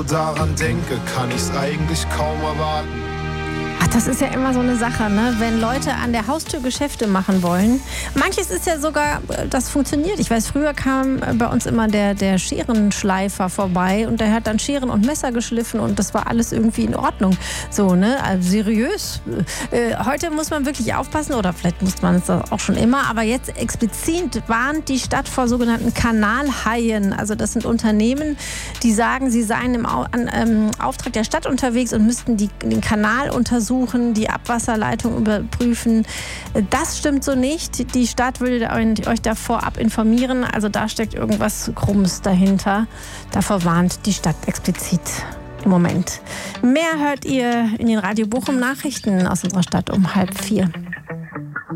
Daran denke, kann ich's eigentlich kaum erwarten. Ach, das ist ja immer so eine Sache, ne? Wenn Leute an der Haustür Geschäfte machen wollen. Manches ist ja sogar, das funktioniert. Ich weiß, früher kam bei uns immer der Scherenschleifer vorbei und der hat dann Scheren und Messer geschliffen und das war alles irgendwie in Ordnung. So, ne? Also seriös. Heute muss man wirklich aufpassen, oder vielleicht muss man es auch schon immer, aber jetzt explizit warnt die Stadt vor sogenannten Kanalhaien. Also das sind Unternehmen, die sagen, sie seien im Auftrag der Stadt unterwegs und müssten den Kanal untersuchen, die Abwasserleitung überprüfen. Das stimmt so nicht. Die Stadt würde euch da vorab informieren. Also da steckt irgendwas Krummes dahinter. Davor warnt die Stadt explizit im Moment. Mehr hört ihr in den Radio Bochum Nachrichten aus unserer Stadt um 3:30.